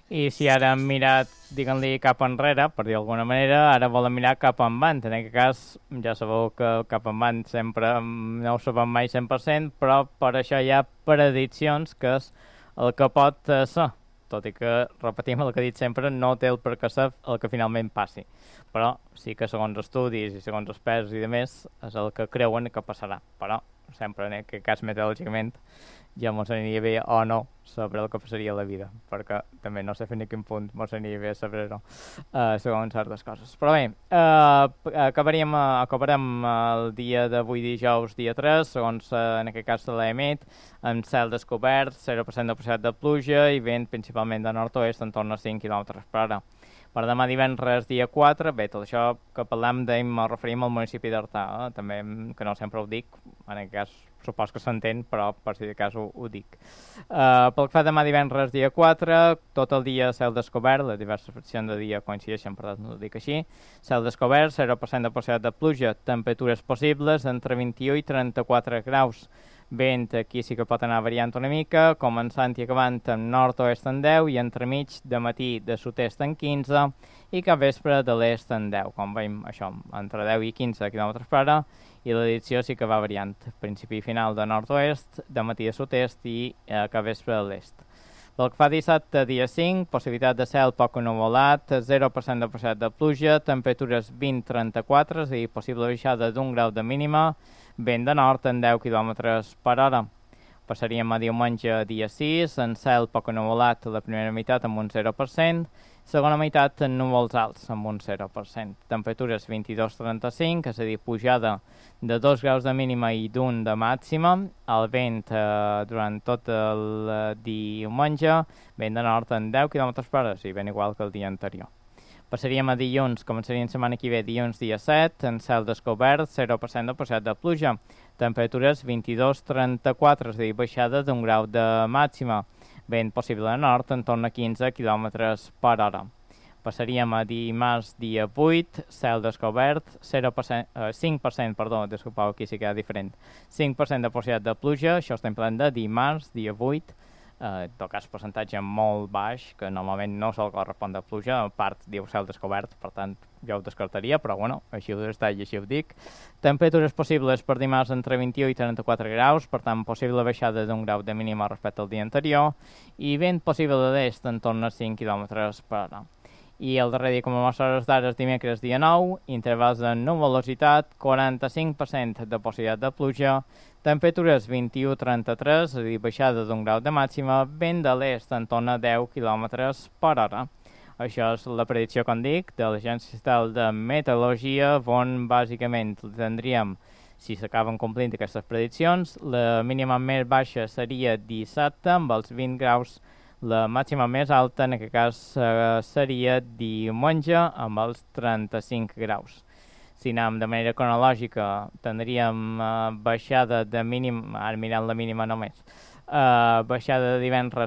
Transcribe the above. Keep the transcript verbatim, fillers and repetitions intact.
I si ara hem mirat, diguem-li, cap enrere, per dir d'alguna manera, ara volen mirar cap endavant. En aquest cas, ja sabeu que cap endavant sempre no ho sabem mai cent per cent, però per això hi ha prediccions, que és el que pot ser. Tot i que, repetim el que he dit sempre, no té el per què ser el que finalment passi. Però sí que segons estudis i segons experts i demés és el que creuen que passarà. Però sempre en aquest cas meteorològicament ja mos aniria bé o no saber el que passaria a la vida, perquè també no sé fins a quin punt mos aniria bé saber-ho, uh, segons certes coses. Però bé, uh, acabaríem, uh, acabarem el dia d'avui dijous, dia tres, segons uh, en aquest cas l'E M E T, amb cel descobert, zero per cent de possibilitat de pluja i vent principalment de nord-oest en torn a cinc quilòmetres per hora. Per demà divendres, dia quatre, bé, tot això que parlem d'ahir me referim al municipi d'Artà, eh? També, que no sempre ho dic, en aquest cas supos que s'entén, però per si de cas ho, ho dic. Uh, pel que fa demà divendres, dia quatre, tot el dia cel descobert, les diverses fraccions de dia coincideixen, per tant no ho dic així, cel descobert, zero per cent de possibilitat de pluja, temperatures possibles entre vint-i-u i trenta-quatre graus, vent aquí sí que pot anar variant una mica, començant i acabant en nord-oest en deu i entremig de matí de sud-est en quinze i cap vespre de l'est en deu, com veiem això, entre deu i quinze quilòmetres per hora, i la direcció sí que va variant, principi i final de nord-oest, de matí a sud-est i eh, cap vespre de l'est. Pel que fa dissabte, dia cinc, possibilitat de cel poc ennuvolat, zero per cent de possibilitat de pluja, temperatures vint a trenta-quatre, és a dir, possible baixada d'un grau de mínima, vent de nord en deu quilòmetres per hora. Passaríem a diumenge, dia sis, en cel poc ennuvolat la primera meitat amb un zero per cent, segona meitat en núvols alts amb un zero per cent. Temperatures vint-i-dos a trenta-cinc, és a dir, pujada de dos graus de mínima i d'un de màxima. El vent eh, durant tot el eh, diumenge, vent de nord en deu quilòmetres per hora, o sigui, ben igual que el dia anterior. Passaríem a dilluns, començaríem setmana que ve, dilluns dia set, en cel descobert, zero per cent de possibilitat de pluja. Temperatures vint-i-dos a trenta-quatre, és a dir, baixada d'un grau de màxima. Vent possible de nord en torn a quinze quilòmetres per hora. Passaríem a dimarts dia vuit, cel descobert, zero per cent, eh, cinc per cent, perdó, disculpeu, aquí sí que era diferent, cinc per cent de possibilitat de pluja, això estem parlant de dimarts, dia vuit, eh, en tot cas percentatge molt baix, que normalment no sol correspondre a pluja, a part diu cel descobert, per tant ja ho descartaria, però bueno, així ho està i així ho dic. Temperatures possibles per dimarts entre vint-i-u i trenta-quatre graus, per tant possible baixada d'un grau de mínima respecte al dia anterior, i vent possible de l'est en torn a cinc quilòmetres per hora. I el darrer dia com a mostra hores d'ara és dimecres dia nou, intervals de nuvolositat, quaranta-cinc per cent de possibilitat de pluja, temperatures vint-i-u a trenta-tres, és a dir, baixada d'un grau de màxima, vent de l'est en torn a deu quilòmetres per hora. Això és la predicció, com dic, de l'Agència Estatal de Meteorologia, on bàsicament tindríem, si s'acaben complint aquestes prediccions, la mínima més baixa seria dissabte, amb els vint graus. La màxima més alta, en aquest cas, eh, seria diumenge, amb els trenta-cinc graus. Si anem de manera cronològica, tindríem eh, baixada de mínim, ara mirant la mínima només, eh, baixada de divendres